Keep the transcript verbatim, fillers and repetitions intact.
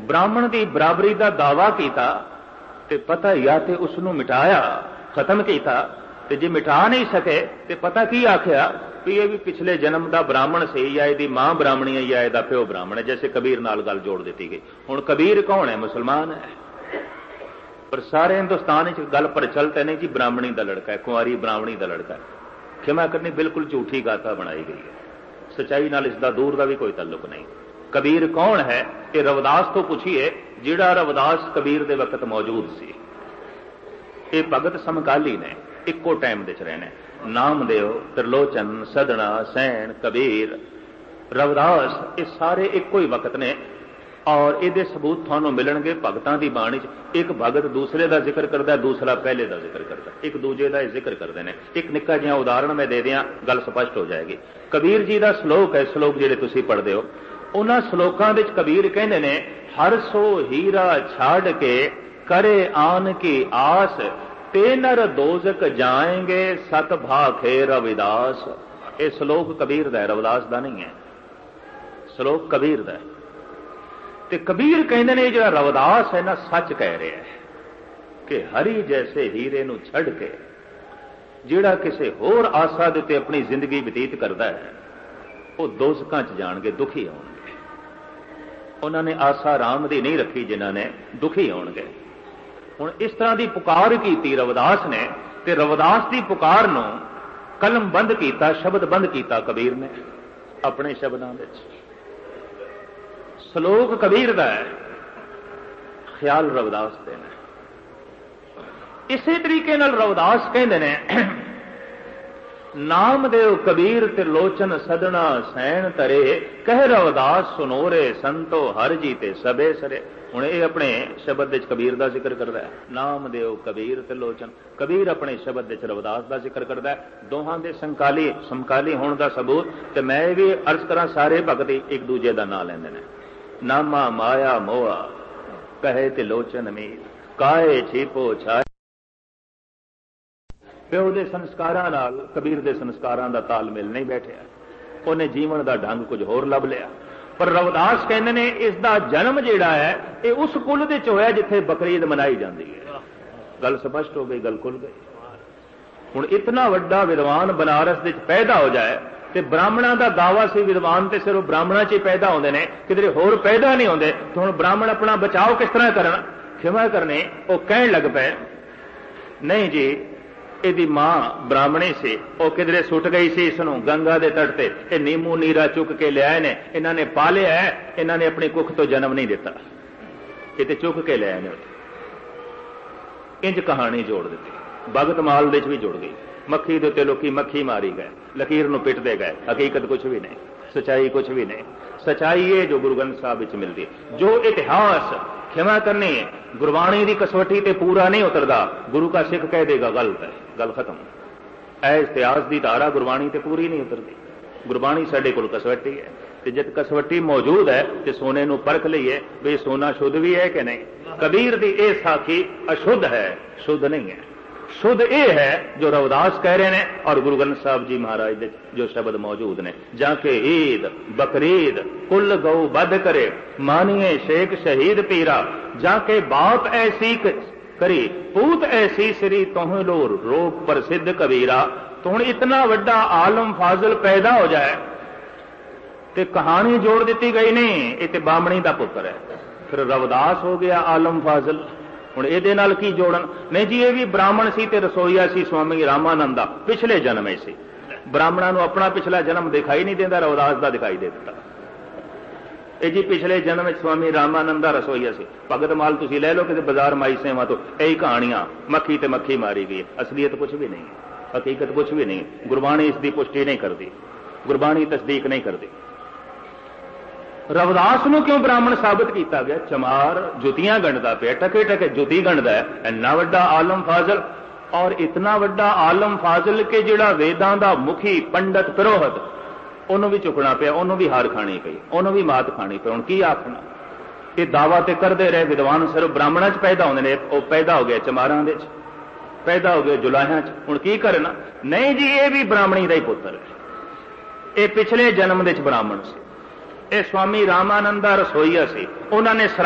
ब्राह्मण की बराबरी का दावा किया तो पता या तो उसनों मिटाया खत्म किया, तो जे मिटा नहीं सके तो पता की आख्या भी ये भी पिछले जन्म का ब्राह्मण से या यदी मां ब्राह्मणी है या यदा प्यो ब्राह्मण है। जैसे कबीर नाल गल जोड़ दी गई। हुण कबीर कौन है? मुसलमान है, पर सारे हिंदुस्तान गल प्रचलित नहीं जी ब्राह्मणी का लड़का है, कुंवारी ब्राह्मणी का लड़का है। क्षमा करनी, बिल्कुल झूठी गाथा बनाई गई है, सच्चाई नाल इसका दूर का भी कोई ताल्लुक नहीं। कबीर कौन है? ये रविदास तो पूछिए, जिहड़ा रविदास कबीर दे वक्त मौजूद सी। ये भगत समकाली ने, इक्को टाइम दे च रहने। नामदेव, त्रिलोचन, सदना, सैन, कबीर, रविदास, ये सारे इक्को ही वक्त ने। और ये सबूत थानों मिलणगे भगतां दी बाणी च। एक भगत दूसरे का जिक्र करता, दूसरा पहले का जिक्र करता, एक दूजे का जिक्र करते हैं। एक निक्का जिहा उदाहरण मैं दे दियां, गल स्पष्ट हो जाएगी। कबीर जी का श्लोक है, श्लोक जिहड़े तुसीं पढ़दे हो, उन्हां श्लोकां विच कबीर कहंदे ने, हर सो हीरा छाड़ के करे आन की आस, ते नर दोजक जाएंगे सत भाखे रविदास। ये श्लोक कबीर दा है, रविदास दा नहीं है। श्लोक कबीर दा है। ते कबीर कहंदे ने जिहड़ा रविदास है ना, सच कह रहा है कि हरि जैसे हीरे नूं छड़ के जिहड़ा किसी होर आसा दे उत्ते अपनी जिंदगी बतीत करता है, वो दोजकां च जाणगे, दुखी होणगे। उन्होंने आसा राम दी नहीं रखी, जिन्हां ने दुखी होणगे। हुण इस तरह की पुकार की रविदास ने, ते रविदास की पुकार नूं कलम बंद किया, शब्द बंद किया कबीर ने अपने शब्दों विच। श्लोक कबीर दा है, ख्याल रविदास दे ने। इसे तरीके नाल रविदास कहंदे ने, नामदेव कबीर त्रिलोचन सदना सैन तरे, कह रविदास सुनोरे संतो हर जी ते सबे सरे। हुण ये अपने शब्द विच कबीर दा जिक्र करदा है। नामदेव कबीर त्रिलोचन, कबीर अपने शब्द विच रविदास दा जिक्र करदा है। दोहां दे समकाली समकाली होण दा सबूत ते मैं भी अर्ज करा, सारे भगत एक दूजे दा नाम लैंदे ने। नामा माया मोआ कहे त्रिलोचन मीर, काए छीपो छाए। प्यो दे संस्कारां नाल कबीर दे संस्कारां दा तालमेल नहीं बैठिया, उन्हें जीवन का ढंग कुछ होर लभ लिया। पर रविदास कहते ने, इसका जन्म जिहड़ा है ये उस कुल दे च होया जिथे बकरीद मनाई जाती है। गल स्पष्ट हो गई, गल खुल गई। हुण इतना वड्डा विद्वान बनारस दे च पैदा हो जाए, ते ब्राह्मणों का दावा से विद्वान तो सिर्फ ब्राह्मणों च ही पैदा होंदे ने, किधरे होर पैदा नहीं होंदे। तो हुण ब्राह्मण अपना बचाव किस तरह करन? क्षमा करने, वो कहण लग पे, नहीं जी यदी मां ब्राह्मणी सी, वो किधरे सुट गई सी, इसनों गंगा के तट ते ये नीमू नीरा चुक के लियाए ने, इन्होंने पालिया है, इन्होंने अपनी कुख तो जन्म नहीं दिता, ये तो चुक के लियाए ने। इंज कहानी जोड़ दी, भगत माल दे भी जुड़ गई। मक्खी के उत्ते लोकी मक्खी मारी गए, लकीर नूं पिटदे गए, हकीकत कुछ भी नहीं, सच्चाई कुछ भी नहीं। सच्चाई है जो गुरु ग्रंथ साहिब विच मिलदी, जो इतिहास क्षमा करनी है गुरबाणी की कसवटी ते पूरा नहीं उतरदा, गुरु का सिख कह देगा गलत है, गल खत्म। ऐ इतिहास की धारा गुरबाणी ते पूरी नहीं उतरती। गुरबाणी साडे कोल कसवटी है, ते जद कसवटी मौजूद है तो सोने नूं परख लईए भी सोना शुद्ध भी है कि नहीं। कबीर दी ये साखी अशुद्ध है, शुद्ध नहीं है। शुद्ध ये है जो रविदास कह रहे हैं और गुरु ग्रंथ साहब जी महाराज दे जो शब्द मौजूद ने, जाके ईद बकरीद कुल गौ बध करे, मानिए शेख शहीद पीरा, जाके बाप ऐसी करी पूत ऐसी श्री तोह लो रोग प्रसिद्ध कबीरा। तो हुण इतना वड्डा आलम फाजल पैदा हो जाए ते कहानी जोड़ दी गई नहीं, ये ते बामणी दा पुत्र है, फिर रविदास हो गया आलम फाजल। हुण इहदे नाल की जोड़न? नहीं जी, ये भी ब्राह्मण सी ते रसोईया सी स्वामी रामानंद दा, पिछले जन्म ही सी। ब्राह्मणों को अपना पिछला जन्म दिखाई नहीं देता, रविदास का दिखाई दे दिता। ये जी पिछले जन्म स्वामी रामानंद दा रसोईया सी। भगत माल तुसीं ले लो कि बाजार माई सेवा तो यही कहानियां, मक्खी ते मक्खी मारी गई, असलियत कुछ भी नहीं, हकीकत कुछ भी नहीं। गुरबाणी इसकी पुष्टि नहीं करती, गुरबाणी तस्दीक नहीं करती। रविदास नूं क्यों ब्राह्मण साबित किया गया? चमार जुतियां गंढदा पिया, टके टके जुती गंढदा है, इन्ना वड्डा आलम फाजल, और इतना वड्डा आलम फाजल के जिहड़ा वेदां दा मुखी पंडित पुरोहित, उन्होंने भी चुकना पिया, उन्होंने भी हार खानी पई, उन्होंने भी मात खानी पई। हुण की आखना? ये दावा ते करते रहे विद्वान सिर्फ ब्राह्मणों च पैदा होंदे ने, वो पैदा हो गए चमारां दे च, पैदा हो गए जुलाहियां च। हुण की करना? नहीं जी, ये भी ब्राह्मणी दा ही पुत्र है, ये पिछले जन्म दे च ब्राह्मण सी। ये स्वामी रामानंद दा रसोईया सी, उन्होंने